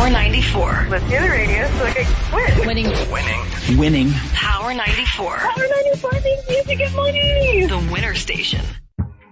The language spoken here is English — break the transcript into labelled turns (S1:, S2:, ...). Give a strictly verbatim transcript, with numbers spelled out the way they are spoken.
S1: Power ninety-four.
S2: Let's do the radio so I can win.
S1: Winning.
S3: Winning. Winning.
S1: Power ninety-four.
S2: Power ninety-four means music and money.
S1: The winner station.